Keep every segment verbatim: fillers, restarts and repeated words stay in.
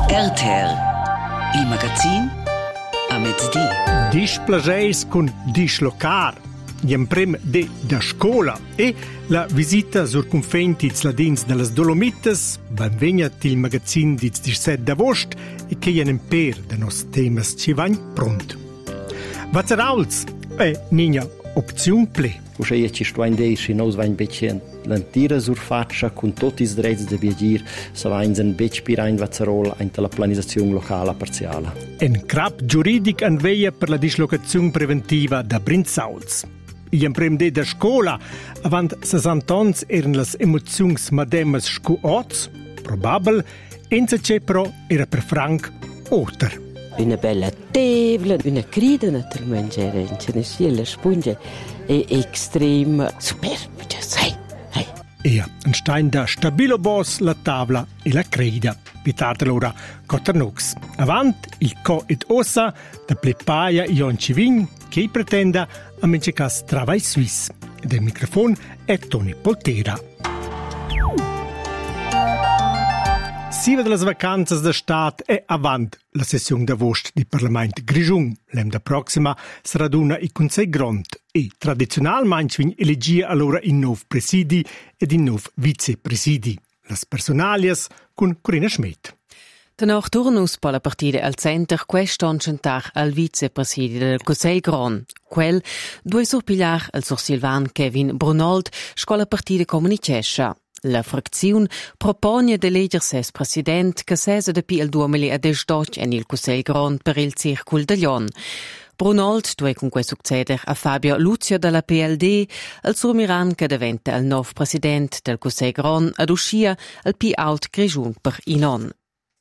R T R, il magazin a mezzodì. Displageis con dislocar. Gli prim de da scola e la visita sur confentits la dins de las Dolomites, benvegnat il magazin dits diciassette d'agost e che jen per de nos temas ci vain pront. Vazzarauls e nina opziun ple. Usce io ci sto in dei si nos vain becien l'antira sur faccia con tutti i drets de biagir sa vain en bec pirain Vazzarola ante la planizzazione locale parziale. En crap giuridic anveia per la dislocazione preventiva da Brinzauls. Iam prem de da scola, avant sessanta ans eran las emozions mademas scuots, probabel, enza ce però era per Frank oter. Una bella tevla, una crida naturalmente, era in cenesia, la spunge è extrem superb, sai, sai. E un stein da stabilo boss la tavola e la crida. Pitate l'ora Coternux. Avant il co ed ossa da plepaia Ion Civin che pretenda a mencecas travai suisse. Del microfono è Tony Poltera. Siva delle vacanze da stat è avant la sessione d'agosto di Parlamento Grigiun. L'em da prossima sarà raduna i Consell Grond e tradizionalmente vin elegia allora in nov presidi ed in nov vicepresidi. Las personalias con Corinna Schmidt. Danach turnus per la partida al center queston centar al vicepresidi del Consell Grond. Quel due surpigliar al sur Silvan Kevin Brunold scola partida comunicescia. La frazione propone de eleger ses president che sesa de pi il duemiladiciotto en il Consell Grond per il Circul de Lion. Brunold due con questo succeder a Fabio Luzio della P L D, al suo miran che diventa il nuovo president del Consell Grond ad uscia al pi alt Grigiun per Inon.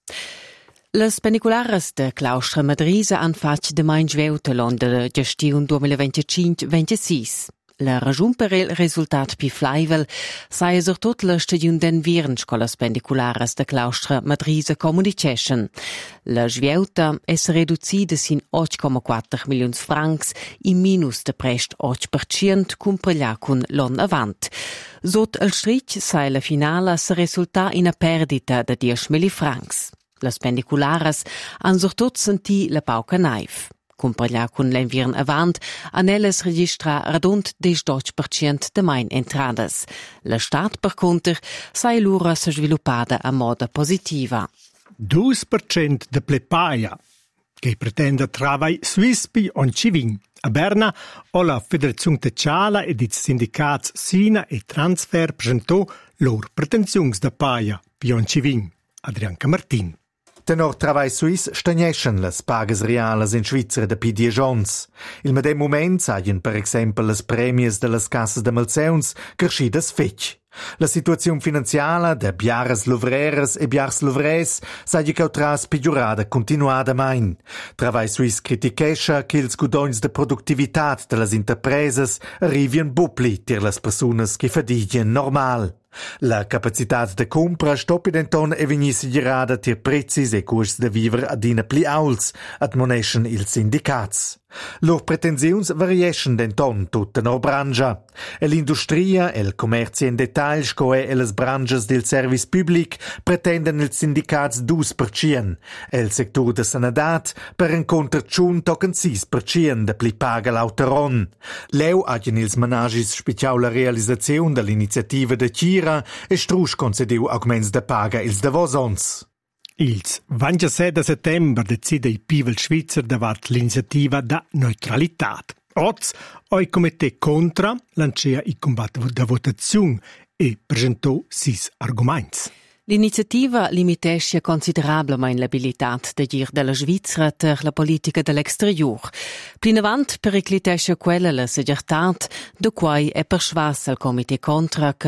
Les peniculares de Claustra Madrisa han fatg de main sveuta l'on de gestiun duemilaventicinque ventissis. La ragiun per il risultat pi flaivel sai sur tot la stadiun den viren scolas pendiculares de Claustra Madrisa comunicession. La sveuta es reducida sin otto komma quattro milions francs in minus de prest otto per cent cumpreglia cun l'on avant. Sot al stric sai la finala se resulta in a perdita de dieci mili francs. Las pendiculares han sur tot senti la pauca naif. Compaglia con l'environ avant, anelles registra radont diciotto per cent de main entradas. La stat, per conter, sai l'ura se sviluppata a moda positiva. due per cento de plepaia, che pretende travai swispi on civin. A Berna, o la Federazione Tecciala ed i sindicats Sina e Transfer presentò loro pretenzions da paia, pion civin. Adrianca Martin. Tenor travai suisse stagneschen las pagas reales in Svizra da pi diez ons. Il medem moment saien per exempel las premies de las cassas de malzeuns crescidas fetg. La situazione finanziala de biaras lovreras e biars lovres saie cautras peggiorada continuada main. Travai suisse critichescha che ils gudogns de productivitat de las interpresas arrivien bupli tir las personas che fadigien normal. La capacitat de compra stoppi denton e vegni sigerada tir prezis e costs de viver adina pli auls, admoneschen ils sindicats. Lor pretensiuns varieschen denton tutta nor brangia. E l'industria e il commerci in detail scoe e les brangias del service public pretenden ils sindicats due per cent. E il sector de sanadat per encontr tschun tocken sei per cent de pli paga l'auteron. Leu agien ils managis spiciau la realisazione dell'iniziativa de Cira e strusch concediu augments de paga ils davosons. Ils ventisette settembre decide il Pivel Svizzer davat l'iniziativa da neutralitat. Oz, oi comité contra, lancia i combat da votazione e presentò sis arguments. L'iniziativa limitesce considerablemente l'abilitat de gir della Svizzera ter la politica dell'exterior. Plinavant periclitesce quella la segurtat, de quai è persuas al comité contra che